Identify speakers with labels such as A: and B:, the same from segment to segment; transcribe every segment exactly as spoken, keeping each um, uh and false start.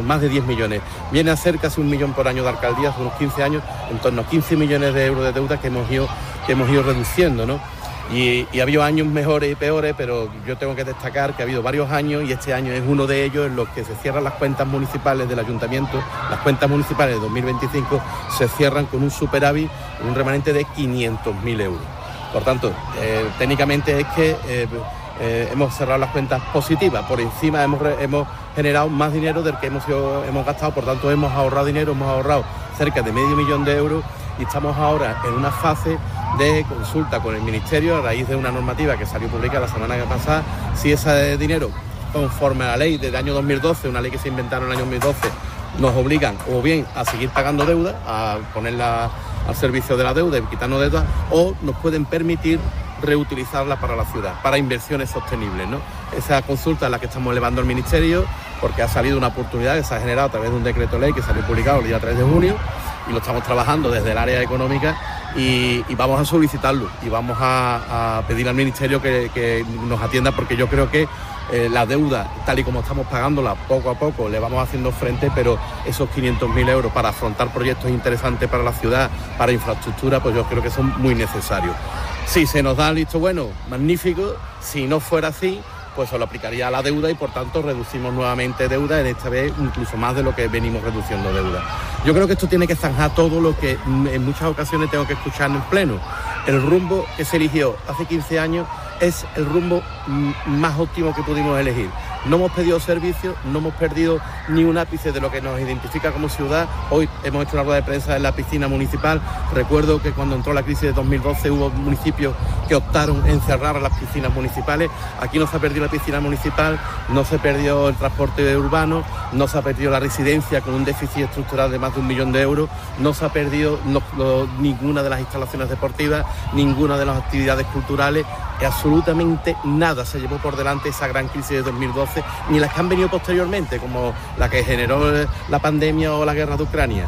A: unos más de diez millones. Viene a ser casi un millón por año de alcaldía, hace unos quince años, en torno a quince millones de euros de deuda que hemos ido, que hemos ido reduciendo, ¿no? Y, y ha habido años mejores y peores, pero yo tengo que destacar que ha habido varios años y este año es uno de ellos en los que se cierran las cuentas municipales del ayuntamiento. Las cuentas municipales de dos mil veinticinco se cierran con un superávit, un remanente de quinientos mil euros. Por tanto, eh, técnicamente es que eh, eh, hemos cerrado las cuentas positivas. Por encima hemos, hemos generado más dinero del que hemos, hemos gastado, por tanto hemos ahorrado dinero, hemos ahorrado cerca de medio millón de euros y estamos ahora en una fase de consulta con el Ministerio a raíz de una normativa que salió publicada la semana pasada, si ese dinero, conforme a la ley del año dos mil doce, una ley que se inventaron en el año dos mil doce, nos obligan o bien a seguir pagando deuda, a ponerla al servicio de la deuda y quitarnos deuda, o nos pueden permitir reutilizarla para la ciudad, para inversiones sostenibles, ¿no? Esa consulta es la que estamos elevando al Ministerio, porque ha salido una oportunidad que se ha generado a través de un decreto ley que salió publicado el día tres de junio, y lo estamos trabajando desde el área económica y, y vamos a solicitarlo y vamos a, a pedir al Ministerio que, que nos atienda, porque yo creo que eh, la deuda, tal y como estamos pagándola poco a poco, le vamos haciendo frente, pero esos quinientos mil euros para afrontar proyectos interesantes para la ciudad, para infraestructura, pues yo creo que son muy necesarios. Si se nos da el visto bueno, magnífico. Si no fuera así, pues se lo aplicaría a la deuda y por tanto reducimos nuevamente deuda, en esta vez incluso más de lo que venimos reduciendo deuda. Yo creo que esto tiene que zanjar todo lo que en muchas ocasiones tengo que escuchar en pleno. El rumbo que se eligió hace quince años es el rumbo más óptimo que pudimos elegir. No hemos pedido servicios, no hemos perdido ni un ápice de lo que nos identifica como ciudad. Hoy hemos hecho una rueda de prensa en la piscina municipal. Recuerdo que cuando entró la crisis de dos mil doce hubo municipios que optaron en cerrar las piscinas municipales. Aquí no se ha perdido la piscina municipal, no se perdió el transporte urbano, no se ha perdido la residencia con un déficit estructural de más de un millón de euros, no se ha perdido no, no, ninguna de las instalaciones deportivas, ninguna de las actividades culturales. Absolutamente nada se llevó por delante esa gran crisis de dos mil doce, ni las que han venido posteriormente, como la que generó la pandemia o la guerra de Ucrania.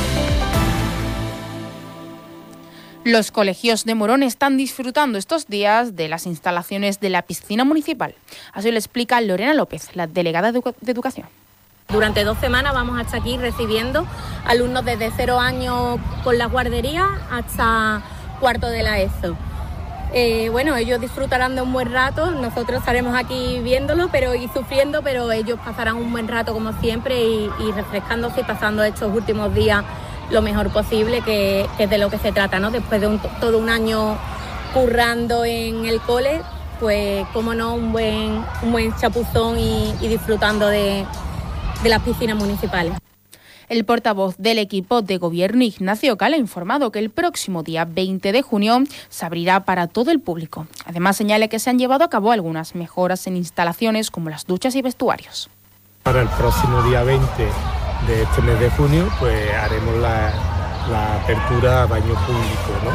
B: Los colegios de Morón están disfrutando estos días de las instalaciones de la piscina municipal. Así lo explica Lorena López, la delegada de Educación.
C: Durante dos semanas vamos a estar aquí recibiendo alumnos desde cero años con las guarderías hasta cuarto de la ESO. Eh, bueno, ellos disfrutarán de un buen rato, nosotros estaremos aquí viéndolo pero y sufriendo, pero ellos pasarán un buen rato como siempre y, y refrescándose y pasando estos últimos días lo mejor posible, que, que es de lo que se trata, ¿no? Después de un, todo un año currando en el cole, pues cómo no, un buen, un buen chapuzón y, y disfrutando de, de las piscinas municipales.
B: El portavoz del equipo de gobierno, Ignacio Cal, ha informado que el próximo día veinte de junio se abrirá para todo el público. Además, señala que se han llevado a cabo algunas mejoras en instalaciones como las duchas y vestuarios.
D: Para el próximo día veinte de este mes de junio, pues haremos la, la apertura a baño público, ¿no?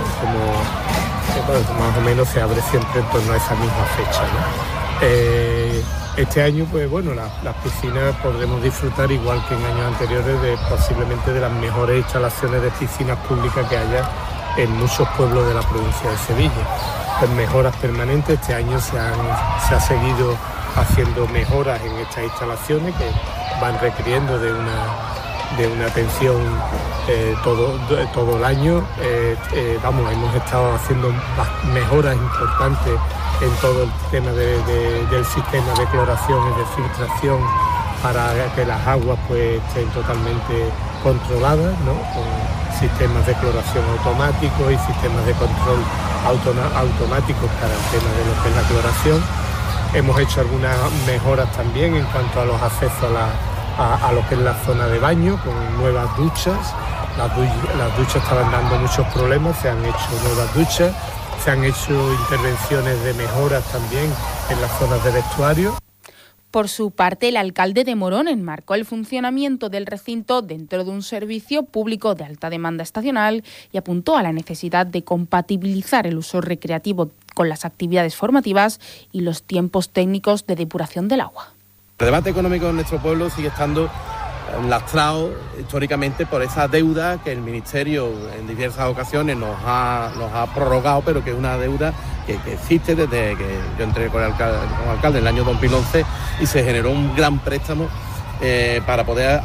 D: Como bueno, más o menos se abre siempre en torno a esa misma fecha, ¿no? Eh, Este año, pues bueno, las, las piscinas podremos disfrutar, igual que en años anteriores, de posiblemente de las mejores instalaciones de piscinas públicas que haya en muchos pueblos de la provincia de Sevilla. Pues mejoras permanentes, este año se, han, se ha seguido haciendo mejoras en estas instalaciones que van requiriendo de una, de una atención eh, todo, todo el año. Eh, eh, vamos, hemos estado haciendo mejoras importantes en todo el tema de, de, del sistema de cloración y de filtración para que las aguas pues estén totalmente controladas, ¿no? Con sistemas de cloración automáticos y sistemas de control automa- automáticos para el tema de lo que es la cloración. Hemos hecho algunas mejoras también en cuanto a los accesos a, la, a, a lo que es la zona de baño, con nuevas duchas. Las, du- las duchas estaban dando muchos problemas, se han hecho nuevas duchas. Se han hecho intervenciones de mejoras también en las zonas de vestuario.
B: Por su parte, el alcalde de Morón enmarcó el funcionamiento del recinto dentro de un servicio público de alta demanda estacional y apuntó a la necesidad de compatibilizar el uso recreativo con las actividades formativas y los tiempos técnicos de depuración del agua.
A: El debate económico en nuestro pueblo sigue estando lastrado históricamente por esa deuda que el Ministerio en diversas ocasiones nos ha, nos ha prorrogado, pero que es una deuda que, que existe desde que yo entré con el alcalde, como alcalde en el año dos mil once y se generó un gran préstamo eh, para poder